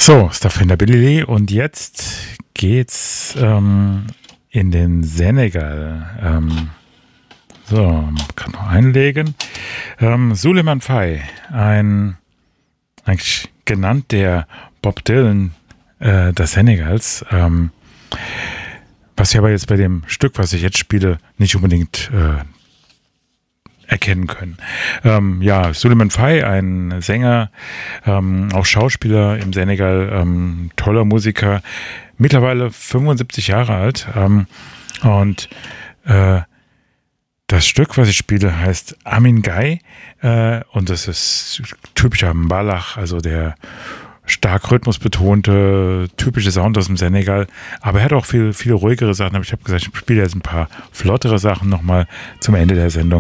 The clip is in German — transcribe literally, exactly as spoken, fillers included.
So, Stafinder Billy und jetzt geht's ähm, in den Senegal. Ähm, so, man kann noch einlegen. Ähm, Souleymane Faye, ein eigentlich genannt der Bob Dylan äh, des Senegals. Ähm, was ich aber jetzt bei dem Stück, was ich jetzt spiele, nicht unbedingt äh, erkennen können. Ähm, ja, Souleymane Faye, ein Sänger, ähm, auch Schauspieler im Senegal, ähm, toller Musiker, mittlerweile fünfundsiebzig Jahre alt. Ähm, und äh, das Stück, was ich spiele, heißt Amin Gai äh, und das ist typischer Mbalax, also der stark rhythmusbetonte, typische Sound aus dem Senegal, aber er hat auch viel, viele ruhigere Sachen, aber ich habe gesagt, ich spiele jetzt ein paar flottere Sachen nochmal zum Ende der Sendung.